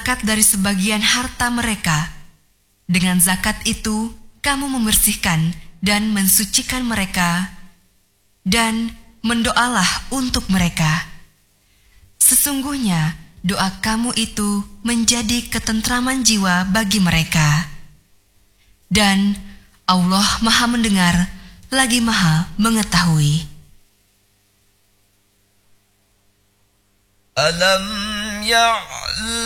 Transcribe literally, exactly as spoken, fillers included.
zakat dari sebagian harta mereka. Dengan zakat itu, kamu membersihkan dan mensucikan mereka, dan mendoalah untuk mereka. Sesungguhnya, doa kamu itu menjadi ketentraman jiwa bagi mereka. Dan Allah Maha Mendengar lagi Maha Mengetahui. Alam ya'lam